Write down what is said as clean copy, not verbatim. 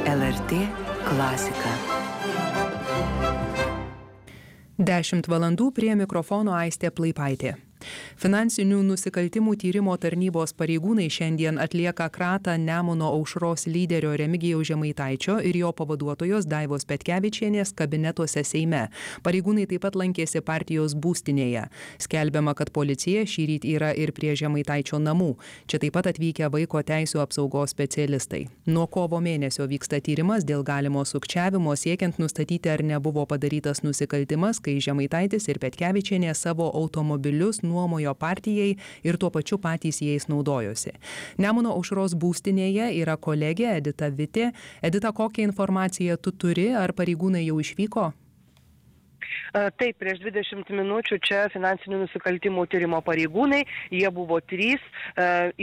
LRT klasika. 10 valandų prie mikrofono Aistė Plaipaitė. Finansinių nusikaltimų tyrimo tarnybos pareigūnai šiandien atlieka kratą Nemuno aušros lyderio Remigijaus Žemaitaičio ir jo pavaduotojos Daivos Petkevičienės kabinetuose Seime. Pareigūnai taip pat lankėsi partijos būstinėje. Skelbiama, kad policija šįryt yra ir prie Žemaitaičio namų. Čia taip pat atvykę vaiko teisių apsaugos specialistai. Nuo kovo mėnesio vyksta tyrimas dėl galimo sukčiavimo siekiant nustatyti, ar nebuvo padarytas nusikaltimas, kai Žemaitaitis ir Petkevičienė savo automobilius nuomojo partijai ir tuo pačiu patys jais naudojosi. Nemuno aušros būstinėje yra kolegė Edita Vitė. Edita, kokią informaciją tu turi, ar pareigūnai jau išvyko? Taip, prieš 20 minučių čia finansinių nusikaltimų tyrimo pareigūnai, jie buvo 3,